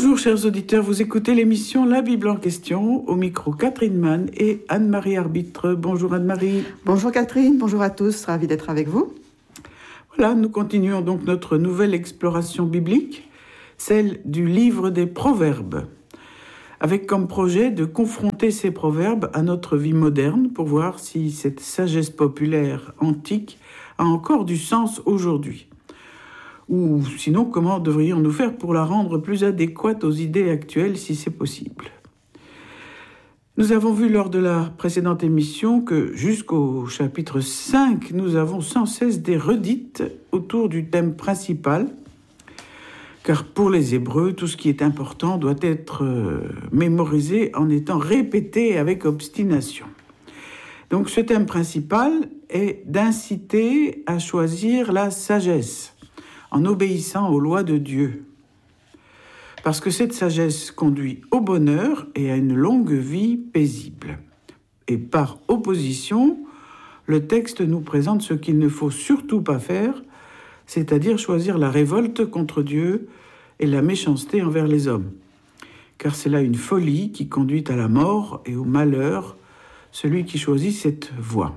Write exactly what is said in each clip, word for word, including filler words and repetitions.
Bonjour chers auditeurs, vous écoutez l'émission La Bible en question, au micro Catherine Mann et Anne-Marie Arbitre. Bonjour Anne-Marie. Bonjour Catherine, bonjour à tous, ravi d'être avec vous. Voilà, nous continuons donc notre nouvelle exploration biblique, celle du livre des Proverbes, avec comme projet de confronter ces proverbes à notre vie moderne pour voir si cette sagesse populaire antique a encore du sens aujourd'hui. Ou sinon, comment devrions-nous faire pour la rendre plus adéquate aux idées actuelles, si c'est possible ? Nous avons vu lors de la précédente émission que jusqu'au chapitre cinq, nous avons sans cesse des redites autour du thème principal, car pour les Hébreux, tout ce qui est important doit être mémorisé en étant répété avec obstination. Donc ce thème principal est d'inciter à choisir la sagesse, en obéissant aux lois de Dieu. Parce que cette sagesse conduit au bonheur et à une longue vie paisible. Et par opposition, le texte nous présente ce qu'il ne faut surtout pas faire, c'est-à-dire choisir la révolte contre Dieu et la méchanceté envers les hommes. Car c'est là une folie qui conduit à la mort et au malheur, celui qui choisit cette voie.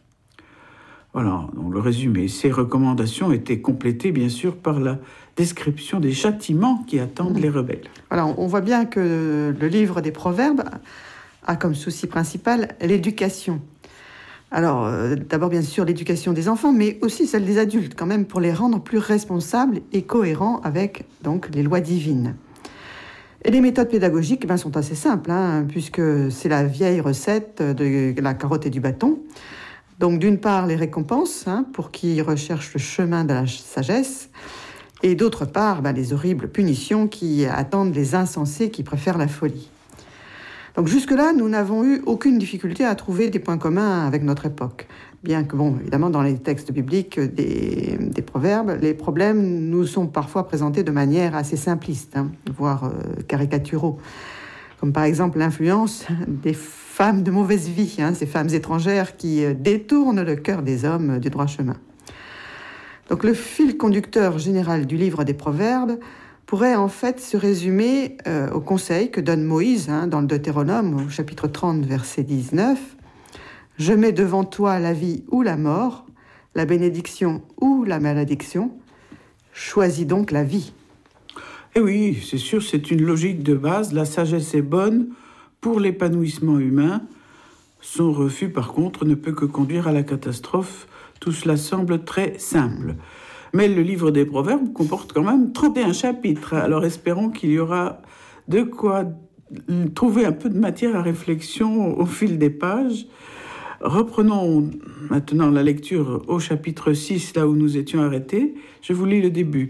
Voilà, donc le résumé. Ces recommandations étaient complétées, bien sûr, par la description des châtiments qui attendent les rebelles. Alors, on voit bien que le livre des Proverbes a comme souci principal l'éducation. Alors, euh, d'abord, bien sûr, l'éducation des enfants, mais aussi celle des adultes, quand même, pour les rendre plus responsables et cohérents avec, donc, les lois divines. Et les méthodes pédagogiques ben, sont assez simples, hein, puisque c'est la vieille recette de la carotte et du bâton. Donc, d'une part, les récompenses, hein, pour qui recherchent le chemin de la sagesse, et d'autre part, ben, les horribles punitions qui attendent les insensés qui préfèrent la folie. Donc, jusque-là, nous n'avons eu aucune difficulté à trouver des points communs avec notre époque. Bien que, bon, évidemment, dans les textes bibliques des, des proverbes, les problèmes nous sont parfois présentés de manière assez simpliste, hein, voire euh, caricaturaux. Comme par exemple l'influence des femmes de mauvaise vie, hein, ces femmes étrangères qui détournent le cœur des hommes du droit chemin. Donc le fil conducteur général du livre des Proverbes pourrait en fait se résumer euh, au conseil que donne Moïse hein, dans le Deutéronome, au chapitre trente, verset dix-neuf. « Je mets devant toi la vie ou la mort, la bénédiction ou la malédiction. Choisis donc la vie. » Et oui, c'est sûr, c'est une logique de base. La sagesse est bonne pour l'épanouissement humain. Son refus, par contre, ne peut que conduire à la catastrophe. Tout cela semble très simple. Mais le livre des Proverbes comporte quand même trente et un chapitres. Alors espérons qu'il y aura de quoi trouver un peu de matière à réflexion au fil des pages. Reprenons maintenant la lecture au chapitre six, là où nous étions arrêtés. Je vous lis le début.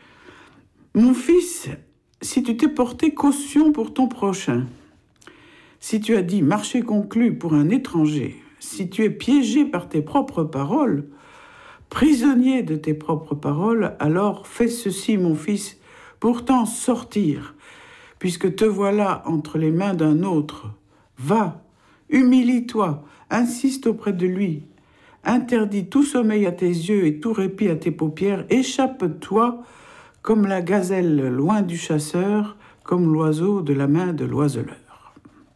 « Mon fils, si tu t'es porté caution pour ton prochain, si tu as dit marché conclu pour un étranger, si tu es piégé par tes propres paroles, prisonnier de tes propres paroles, alors fais ceci, mon fils, pour t'en sortir, puisque te voilà entre les mains d'un autre. Va, humilie-toi, insiste auprès de lui, interdis tout sommeil à tes yeux et tout répit à tes paupières, échappe-toi comme la gazelle loin du chasseur, comme l'oiseau de la main de l'oiseleur. »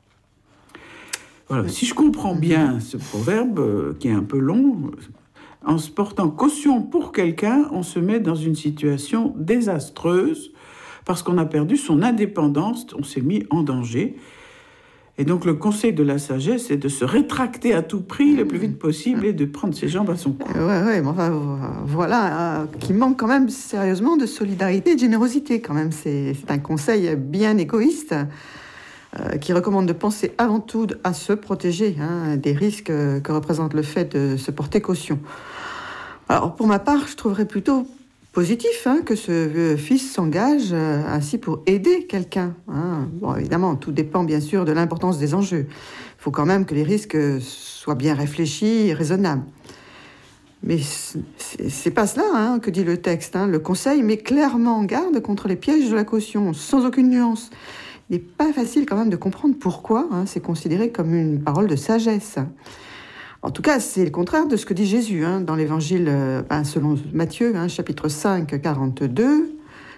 Voilà. Si je comprends bien ce proverbe, euh, qui est un peu long, en se portant caution pour quelqu'un, on se met dans une situation désastreuse, parce qu'on a perdu son indépendance, on s'est mis en danger. Et donc le conseil de la sagesse est de se rétracter à tout prix le plus vite possible et de prendre ses jambes à son cou. Oui, ouais, mais enfin, voilà, euh, qui manque quand même sérieusement de solidarité et de générosité quand même. C'est, c'est un conseil bien égoïste euh, qui recommande de penser avant tout à se protéger hein, des risques que représente le fait de se porter caution. Alors pour ma part, je trouverais plutôt positif hein, que ce fils s'engage euh, ainsi pour aider quelqu'un. Hein. Bon, évidemment, tout dépend bien sûr de l'importance des enjeux. Il faut quand même que les risques soient bien réfléchis et raisonnables. Mais c'est, c'est pas cela hein, que dit le texte. Hein. Le conseil met clairement en garde contre les pièges de la caution, sans aucune nuance. Il n'est pas facile quand même de comprendre pourquoi hein, c'est considéré comme une parole de sagesse. En tout cas, c'est le contraire de ce que dit Jésus hein, dans l'évangile euh, ben, selon Matthieu, hein, chapitre cinq, quarante-deux.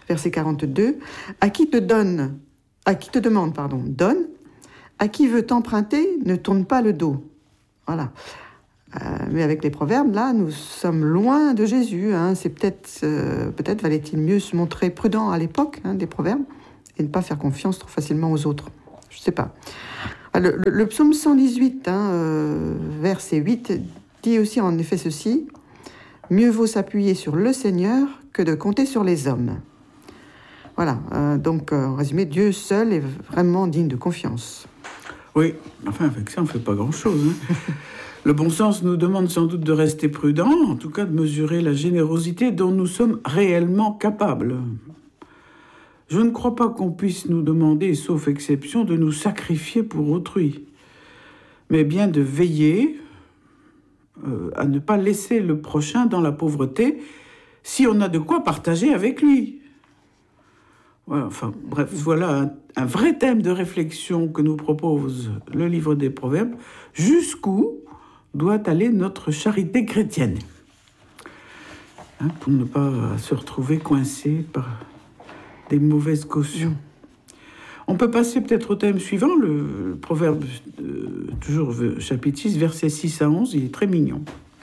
verset quarante-deux. À qui te donne, à qui te demande, pardon, donne. À qui veut t'emprunter, ne tourne pas le dos. Voilà. Euh, mais avec les proverbes, là, nous sommes loin de Jésus. Hein. C'est peut-être, euh, peut-être valait-il mieux se montrer prudent à l'époque hein, des proverbes et ne pas faire confiance trop facilement aux autres. Je ne sais pas. Le, le, le psaume cent dix-huit, hein, euh, verset huit, dit aussi en effet ceci. Mieux vaut s'appuyer sur le Seigneur que de compter sur les hommes. Voilà. Euh, donc, euh, en résumé, Dieu seul est vraiment digne de confiance. Oui, enfin, avec ça, on ne fait pas grand-chose. Hein. Le bon sens nous demande sans doute de rester prudents, en tout cas de mesurer la générosité dont nous sommes réellement capables. Je ne crois pas qu'on puisse nous demander, sauf exception, de nous sacrifier pour autrui, mais bien de veiller euh, à ne pas laisser le prochain dans la pauvreté si on a de quoi partager avec lui. Voilà, enfin, bref, voilà un, un vrai thème de réflexion que nous propose le livre des Proverbes. Jusqu'où doit aller notre charité chrétienne, hein, pour ne pas se retrouver coincé par des mauvaises cautions. Mmh. On peut passer peut-être au thème suivant, le, le Proverbe, euh, toujours chapitre six, versets six à onze, il est très mignon.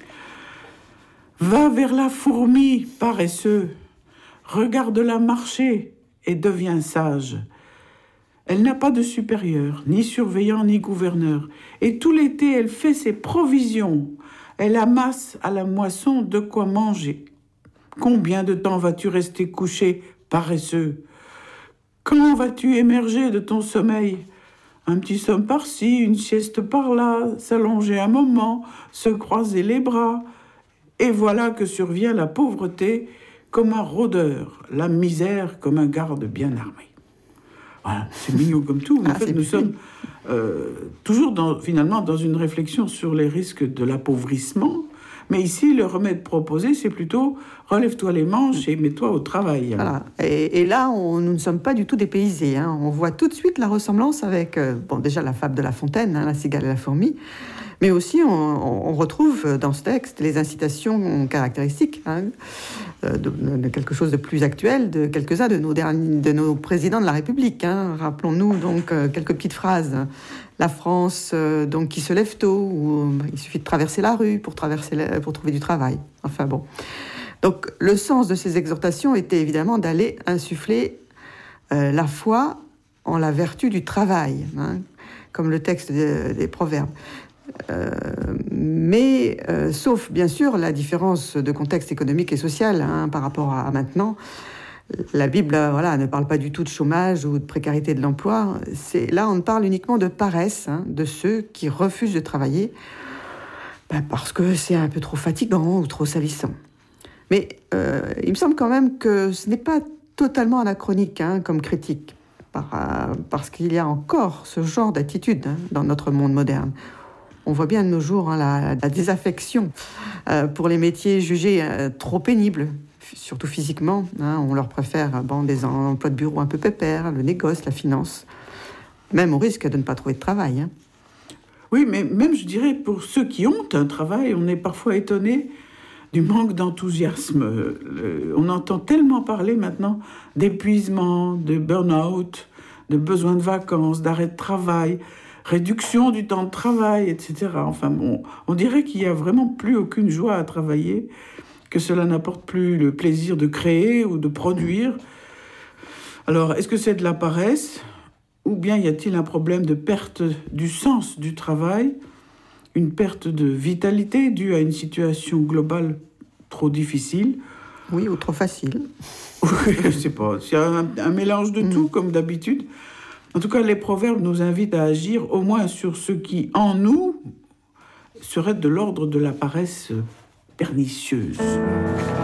Va vers la fourmi, paresseux, regarde-la marcher et deviens sage. Elle n'a pas de supérieur, ni surveillant, ni gouverneur. Et tout l'été, elle fait ses provisions. Elle amasse à la moisson de quoi manger. Combien de temps vas-tu rester couché, paresseux? Quand vas-tu émerger de ton sommeil? Un petit somme par-ci, une sieste par-là, s'allonger un moment, se croiser les bras. Et voilà que survient la pauvreté comme un rôdeur, la misère comme un garde bien armé. Voilà, c'est mignon comme tout. En ah, fait, nous sommes euh, toujours dans, finalement dans une réflexion sur les risques de l'appauvrissement. Mais ici, le remède proposé, c'est plutôt relève-toi les manches et mets-toi au travail. Voilà. Et, et là, on, nous ne sommes pas du tout dépaysés. Hein. On voit tout de suite la ressemblance avec, euh, bon, déjà la fable de La Fontaine, hein, la cigale et la fourmi. Mais aussi, on, on retrouve dans ce texte les incitations caractéristiques hein, de, de quelque chose de plus actuel, de quelques-uns de nos, derniers, de nos présidents de la République. Hein. Rappelons-nous donc euh, quelques petites phrases. La France euh, donc, qui se lève tôt, où euh, il suffit de traverser la rue pour, traverser la, pour trouver du travail. Enfin bon. Donc le sens de ces exhortations était évidemment d'aller insuffler euh, la foi en la vertu du travail, hein, comme le texte des, des Proverbes. Euh, mais, euh, sauf bien sûr la différence de contexte économique et social hein, par rapport à, à maintenant, la Bible voilà, ne parle pas du tout de chômage ou de précarité de l'emploi. C'est, là, on parle uniquement de paresse, hein, de ceux qui refusent de travailler ben, parce que c'est un peu trop fatigant ou trop salissant. Mais euh, il me semble quand même que ce n'est pas totalement anachronique hein, comme critique, par, euh, parce qu'il y a encore ce genre d'attitude hein, dans notre monde moderne. On voit bien de nos jours hein, la, la désaffection euh, pour les métiers jugés euh, trop pénibles, surtout physiquement. Hein, on leur préfère bon, des emplois de bureau un peu pépères, le négoce, la finance, même au risque de ne pas trouver de travail. Hein. Oui, mais même, je dirais, pour ceux qui ont un travail, on est parfois étonné du manque d'enthousiasme. Le, on entend tellement parler maintenant d'épuisement, de burn-out, de besoin de vacances, d'arrêt de travail, réduction du temps de travail, et cetera. Enfin bon, on dirait qu'il n'y a vraiment plus aucune joie à travailler, que cela n'apporte plus le plaisir de créer ou de produire. Alors, est-ce que c'est de la paresse ? Ou bien y a-t-il un problème de perte du sens du travail, une perte de vitalité due à une situation globale trop difficile ? Oui, ou trop facile. Oui, je ne sais pas. C'est un, un mélange de tout, mmh. comme d'habitude. En tout cas, les proverbes nous invitent à agir au moins sur ce qui, en nous, serait de l'ordre de la paresse pernicieuse.